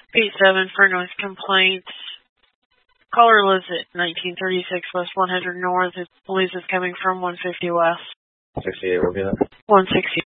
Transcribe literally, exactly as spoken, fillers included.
eight seven for noise complaint. Caller lives at nineteen thirty-six West one hundred North. It believes it's coming from one fifty West. sixty-eight, will be that? one sixty.